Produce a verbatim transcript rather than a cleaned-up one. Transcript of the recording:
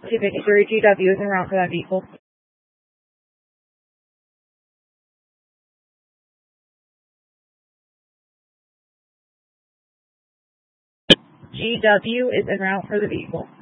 To Victory, G W is en route for that vehicle. G W is en route for the vehicle.